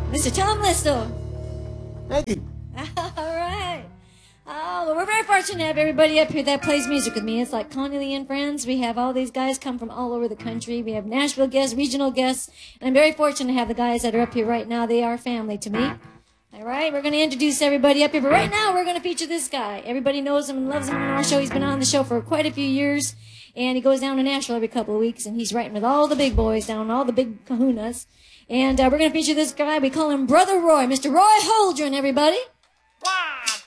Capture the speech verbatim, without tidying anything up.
Mister Tom Listo. Thank you. All right. Oh, well, we're very fortunate to have everybody up here that plays music with me. It's like Connie Lee and Friends. We have all these guys come from all over the country. We have Nashville guests, regional guests, and I'm very fortunate to have the guys that are up here right now. They are family to me. All right, we're going to introduce everybody up here, but right now we're going to feature this guy. Everybody knows him and loves him on our show. He's been on the show for quite a few years, and he goes down to Nashville every couple of weeks, and he's writing with all the big boys down, all the big kahunas. And uh, we're going to feature this guy. We call him Brother Roy, Mister Roy Holdren, everybody. One.